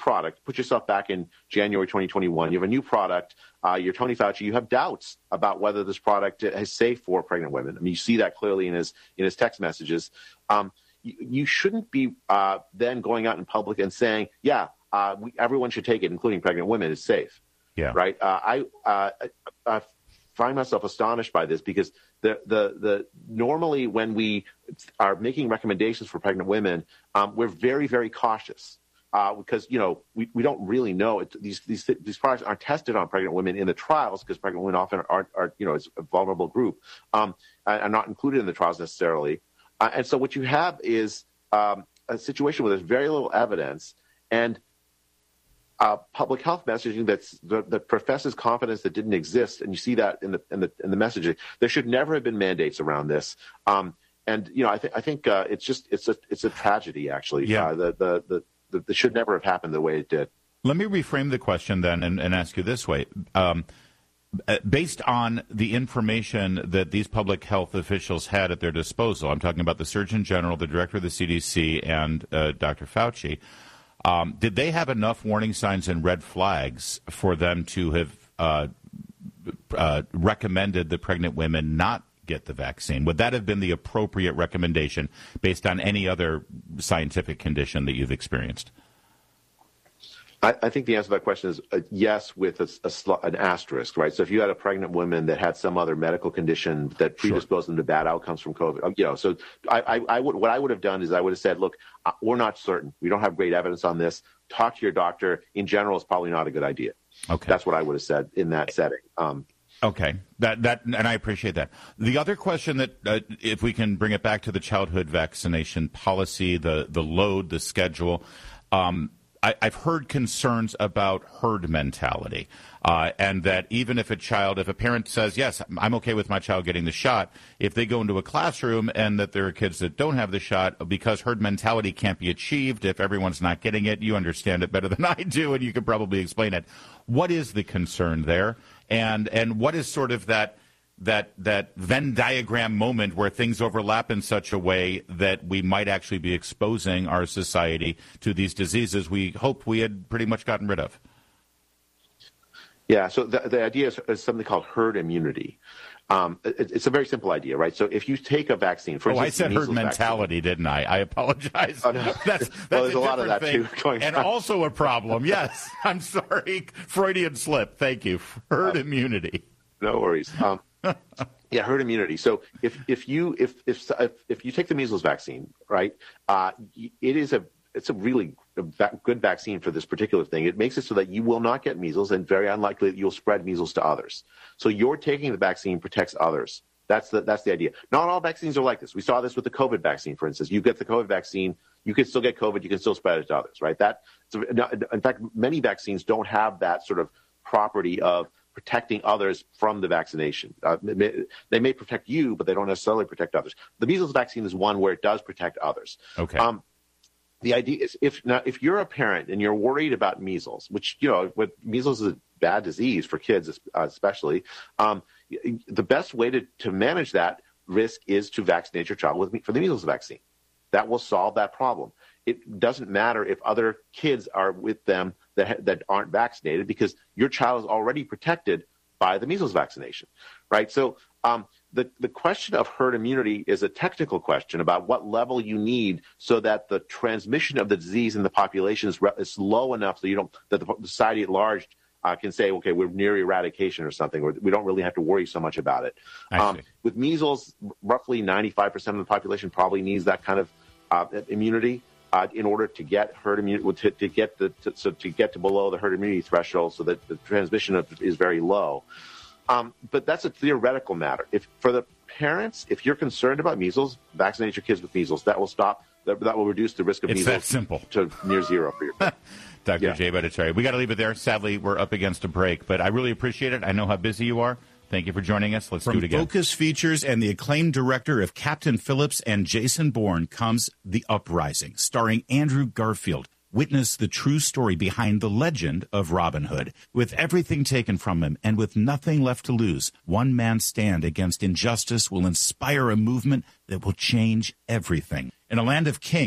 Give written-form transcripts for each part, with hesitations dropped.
product. Put yourself back in January 2021. You have a new product. You're Tony Fauci. You have doubts about whether this product is safe for pregnant women. I mean, you see that clearly in his text messages. You shouldn't be then going out in public and saying, everyone should take it, including pregnant women. It's safe. Yeah. Right. I find myself astonished by this because the normally when we are making recommendations for pregnant women, we're very, very cautious because we don't really know these products aren't tested on pregnant women in the trials because pregnant women often are it's a vulnerable group are not included in the trials necessarily, and so what you have is a situation where there's very little evidence and public health messaging that professes confidence that didn't exist, and you see that in the messaging. There should never have been mandates around this, and I think it's a tragedy actually. Yeah. That should never have happened the way it did. Let me reframe the question then and ask you this way. Based on the information that these public health officials had at their disposal, I'm talking about the Surgeon General, the Director of the CDC, and Dr. Fauci. Did they have enough warning signs and red flags for them to have recommended the pregnant women not get the vaccine? Would that have been the appropriate recommendation based on any other scientific condition that you've experienced? I think the answer to that question is yes, with an asterisk, right? So if you had a pregnant woman that had some other medical condition that predisposed them to bad outcomes from COVID, so what I would have done is I would have said, look, we're not certain. We don't have great evidence on this. Talk to your doctor. In general, it's probably not a good idea. Okay. That's what I would have said in that setting. Okay, that and I appreciate that. The other question that, if we can bring it back to the childhood vaccination policy, the load, the schedule, I've heard concerns about herd mentality, and that even if a parent says, yes, I'm okay with my child getting the shot, if they go into a classroom and that there are kids that don't have the shot, because herd mentality can't be achieved if everyone's not getting it. You understand it better than I do, and you could probably explain it. What is the concern there, and what is sort of that Venn diagram moment where things overlap in such a way that we might actually be exposing our society to these diseases we hoped we had pretty much gotten rid of? Yeah, so the idea is something called herd immunity. It's a very simple idea, right? So if you take a vaccine, for instance, I said herd mentality, didn't I? I apologize. Oh, no. That's there's a lot of that thing, too going and on. Also a problem. Yes, I'm sorry, Freudian slip. Thank you. Herd immunity. No worries. Yeah, herd immunity. So if you take the measles vaccine, right, it's a really good vaccine for this particular thing. It makes it so that you will not get measles, and very unlikely that you'll spread measles to others. So your taking the vaccine protects others. That's the idea. Not all vaccines are like this. We saw this with the COVID vaccine, for instance. You get the COVID vaccine, you can still get COVID, you can still spread it to others, right? In fact, many vaccines don't have that sort of property of protecting others from the vaccination. They may protect you, but they don't necessarily protect others. The measles vaccine is one where it does protect others. Okay. The idea is if you're a parent and you're worried about measles, which, measles is a bad disease for kids especially, the best way to manage that risk is to vaccinate your child for the measles vaccine. That will solve that problem. It doesn't matter if other kids are with them that aren't vaccinated, because your child is already protected by the measles vaccination, right? So the question of herd immunity is a technical question about what level you need so that the transmission of the disease in the population is low enough so that the society at large can say, okay, we're near eradication or something, or we don't really have to worry so much about it. With measles, roughly 95% of the population probably needs that kind of immunity in order to get herd immunity, to get to below the herd immunity threshold, so that the transmission is very low. But that's a theoretical matter. For the parents, if you're concerned about measles, vaccinate your kids with measles. That will stop. That will reduce the risk of measles. It's that simple. To near zero for your kids. Dr. Jay Bhattacharya. We got to leave it there. Sadly, we're up against a break, but I really appreciate it. I know how busy you are. Thank you for joining us. Let's do it again. From Focus Features and the acclaimed director of Captain Phillips and Jason Bourne comes The Uprising, starring Andrew Garfield. Witness the true story behind the legend of Robin Hood. With everything taken from him and with nothing left to lose, one man's stand against injustice will inspire a movement that will change everything. In a land of kings,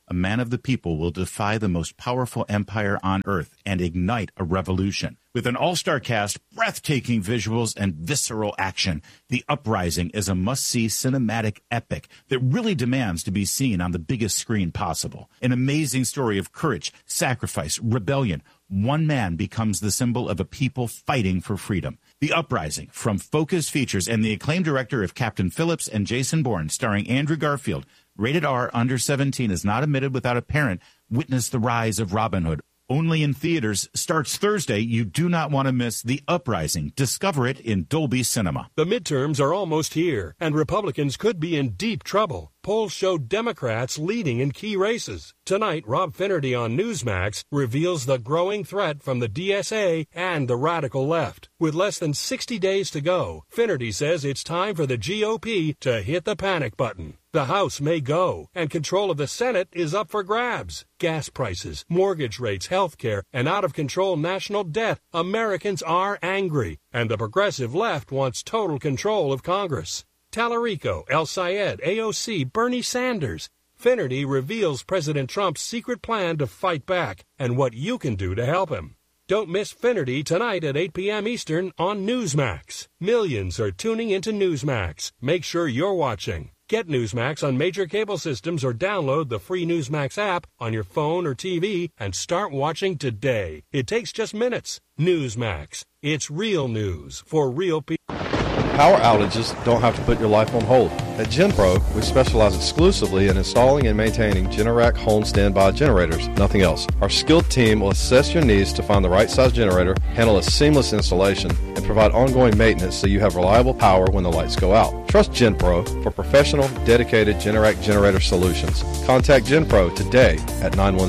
a man of the people will defy the most powerful empire on earth and ignite a revolution. With an all-star cast, breathtaking visuals, and visceral action, The Uprising is a must-see cinematic epic that really demands to be seen on the biggest screen possible. An amazing story of courage, sacrifice, rebellion. One man becomes the symbol of a people fighting for freedom. The Uprising, from Focus Features and the acclaimed director of Captain Phillips and Jason Bourne, starring Andrew Garfield. Rated R, under 17, is not admitted without a parent. Witness the rise of Robin Hood. Only in theaters. Starts Thursday. You do not want to miss The Uprising. Discover it in Dolby Cinema. The midterms are almost here, and Republicans could be in deep trouble. Polls show Democrats leading in key races. Tonight, Rob Finnerty on Newsmax reveals the growing threat from the DSA and the radical left. With less than 60 days to go, Finnerty says it's time for the GOP to hit the panic button. The House may go, and control of the Senate is up for grabs. Gas prices, mortgage rates, health care, and out-of-control national debt. Americans are angry, and the progressive left wants total control of Congress. Tallarico, El Sayed, AOC, Bernie Sanders. Finnerty reveals President Trump's secret plan to fight back and what you can do to help him. Don't miss Finnerty tonight at 8 p.m. Eastern on Newsmax. Millions are tuning into Newsmax. Make sure you're watching. Get Newsmax on major cable systems or download the free Newsmax app on your phone or TV and start watching today. It takes just minutes. Newsmax. It's real news for real people. Power outages don't have to put your life on hold. At GenPro, we specialize exclusively in installing and maintaining Generac home standby generators, nothing else. Our skilled team will assess your needs to find the right size generator, handle a seamless installation, and provide ongoing maintenance so you have reliable power when the lights go out. Trust GenPro for professional, dedicated Generac generator solutions. Contact GenPro today at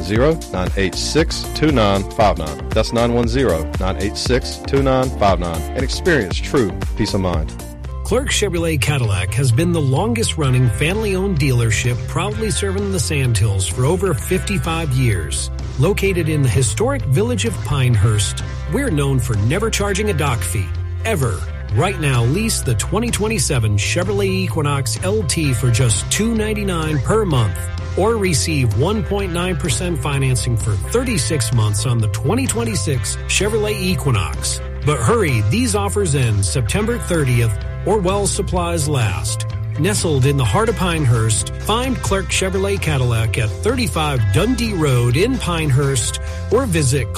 910-986-2959. That's 910-986-2959 and experience true peace of mind. Clark Chevrolet Cadillac has been the longest-running family-owned dealership, proudly serving the Sandhills for over 55 years. Located in the historic village of Pinehurst, we're known for never charging a dock fee, ever. Right now, lease the 2027 Chevrolet Equinox LT for just $299 per month, or receive 1.9% financing for 36 months on the 2026 Chevrolet Equinox. But hurry, these offers end September 30th or while supplies last. Nestled in the heart of Pinehurst, find Clark Chevrolet Cadillac at 35 Dundee Road in Pinehurst or visit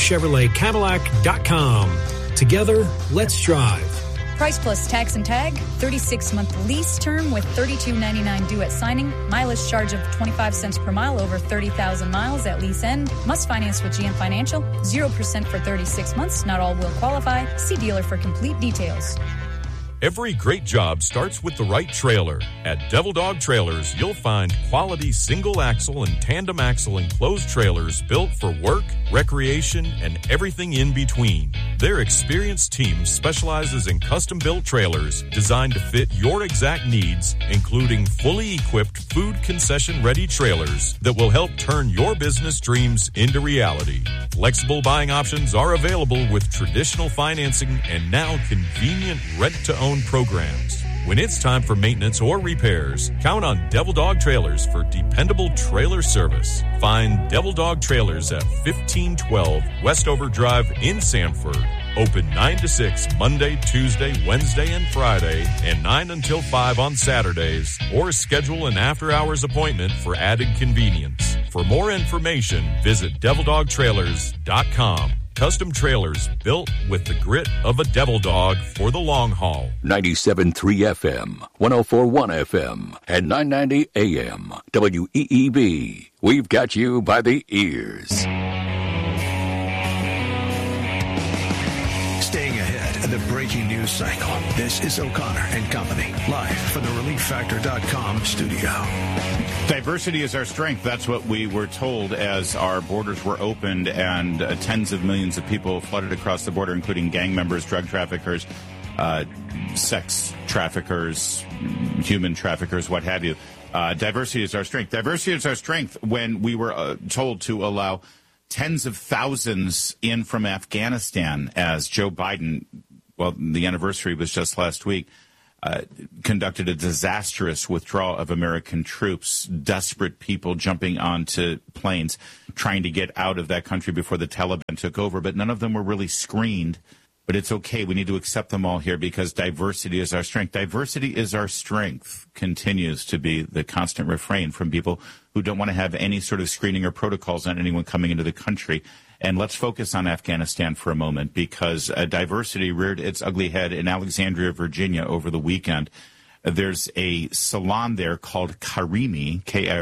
clarkchevroletcadillac.com. Together, let's drive. Price plus tax and tag, 36-month lease term with $32.99 due at signing, mileage charge of 25 cents per mile over 30,000 miles at lease end, must finance with GM Financial, 0% for 36 months, not all will qualify. See dealer for complete details. Every great job starts with the right trailer. At Devil Dog Trailers, you'll find quality single-axle and tandem-axle enclosed trailers built for work, recreation, and everything in between. Their experienced team specializes in custom-built trailers designed to fit your exact needs, including fully equipped food concession-ready trailers that will help turn your business dreams into reality. Flexible buying options are available with traditional financing and now convenient rent-to-own programs. When it's time for maintenance or repairs, count on Devil Dog Trailers for dependable trailer service. Find Devil Dog Trailers at 1512 Westover Drive in Sanford. Open 9 to 6 Monday, Tuesday, Wednesday, and Friday, and 9 until 5 on Saturdays, or schedule an after-hours appointment for added convenience. For more information, visit DevilDogTrailers.com. Custom trailers built with the grit of a devil dog for the long haul. 97.3 FM, 104.1 FM, and 990 AM. WEEB. We've got you by the ears. Staying ahead of the breaking news cycle. This is O'Connor and Company, live from the ReliefFactor.com studio. Diversity is our strength. That's what we were told as our borders were opened and tens of millions of people flooded across the border, including gang members, drug traffickers, sex traffickers, human traffickers, what have you. Diversity is our strength. Diversity is our strength when we were told to allow tens of thousands in from Afghanistan as Joe Biden, well, the anniversary was just last week, conducted a disastrous withdrawal of American troops, desperate people jumping onto planes, trying to get out of that country before the Taliban took over, but none of them were really screened. But it's okay. We need to accept them all here because diversity is our strength. Diversity is our strength continues to be the constant refrain from people who don't want to have any sort of screening or protocols on anyone coming into the country. And let's focus on Afghanistan for a moment because diversity reared its ugly head in Alexandria, Virginia over the weekend. There's a salon there called Karimi,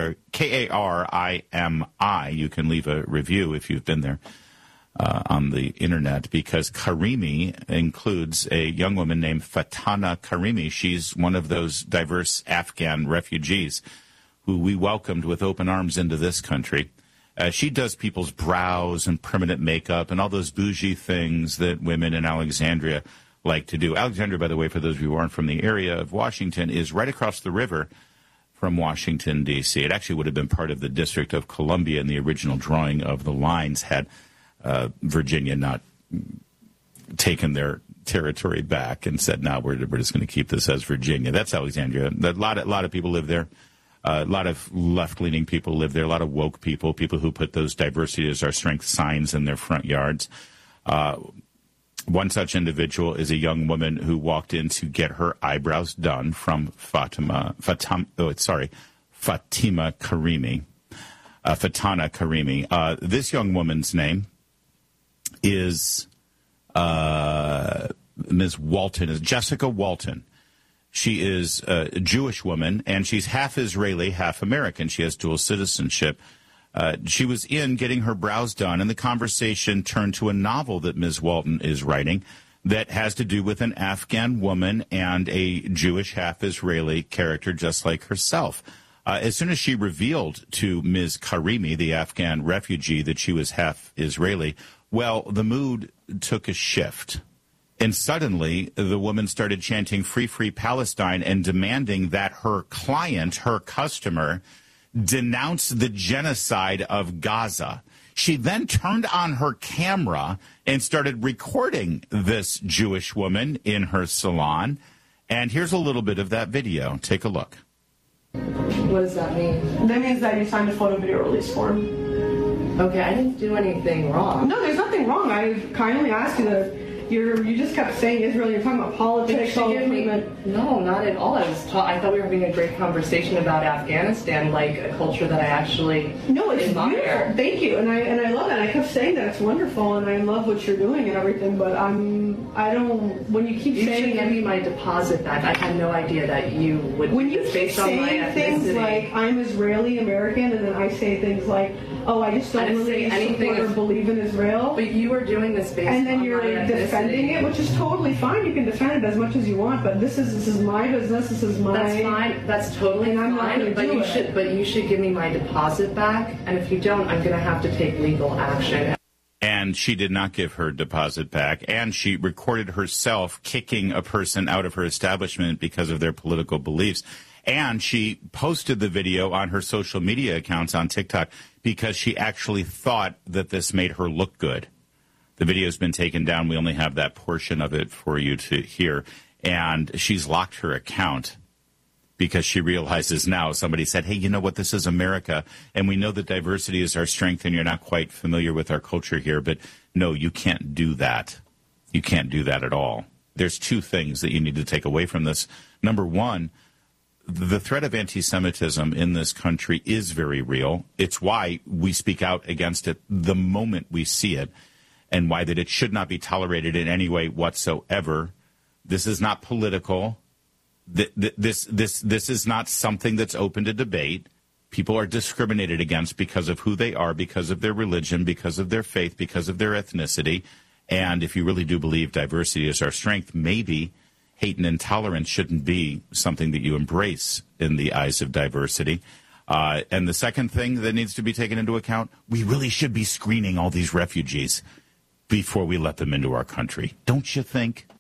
Karimi. You can leave a review if you've been there on the internet because Karimi includes a young woman named Fatana Karimi. She's one of those diverse Afghan refugees who we welcomed with open arms into this country. She does people's brows and permanent makeup and all those bougie things that women in Alexandria like to do. Alexandria, by the way, for those of you who aren't from the area of Washington, is right across the river from Washington, D.C. It actually would have been part of the District of Columbia in the original drawing of the lines had Virginia not taken their territory back and said, no, we're just going to keep this as Virginia. That's Alexandria. A lot of people live there. A lot of left-leaning people live there, a lot of woke people, people who put those diversity as our strength signs in their front yards. One such individual is a young woman who walked in to get her eyebrows done from Fatana Karimi. Fatana Karimi. This young woman's name is Ms. Walton, is Jessica Walton. She is a Jewish woman, and she's half Israeli, half American. She has dual citizenship. She was in getting her brows done, and the conversation turned to a novel that Ms. Walton is writing that has to do with an Afghan woman and a Jewish, half Israeli character just like herself. As soon as she revealed to Ms. Karimi, the Afghan refugee, that she was half Israeli, well, the mood took a shift. And suddenly, the woman started chanting "Free, Free Palestine" and demanding that her client, her customer, denounce the genocide of Gaza. She then turned on her camera and started recording this Jewish woman in her salon. And here's a little bit of that video. Take a look. What does that mean? That means that you signed a photo video release form. Okay, I didn't do anything wrong. No, there's nothing wrong. I kindly asked you that. You just kept saying Israel. You're talking about politics. No, not at all. I thought we were having a great conversation about Afghanistan, like a culture that I actually it's admire. Beautiful. Thank you, and I love that. I kept saying that it's wonderful, and I love what you're doing and everything. But I don't. When you keep saying, should give me my deposit back. I had no idea that you would. When you keep saying things like I'm Israeli American, and then I say things like, oh, I just don't really support or believe in Israel. But you were doing this based and then on you're defending it, which is totally fine. You can defend it as much as you want, but this is my business. This is my. That's fine. That's totally fine. But you should give me my deposit back. And if you don't, I'm going to have to take legal action. And she did not give her deposit back, and she recorded herself kicking a person out of her establishment because of their political beliefs. And she posted the video on her social media accounts on TikTok because she actually thought that this made her look good. The video's been taken down. We only have that portion of it for you to hear. And she's locked her account because she realizes now somebody said, hey, you know what? This is America. And we know that diversity is our strength, and you're not quite familiar with our culture here. But no, you can't do that. You can't do that at all. There's two things that you need to take away from this. Number one, the threat of anti-Semitism in this country is very real. It's why we speak out against it the moment we see it, and why that it should not be tolerated in any way whatsoever. This is not political. This is not something that's open to debate. People are discriminated against because of who they are, because of their religion, because of their faith, because of their ethnicity. And if you really do believe diversity is our strength, maybe hate and intolerance shouldn't be something that you embrace in the eyes of diversity. And the second thing that needs to be taken into account, we really should be screening all these refugees before we let them into our country. Don't you think?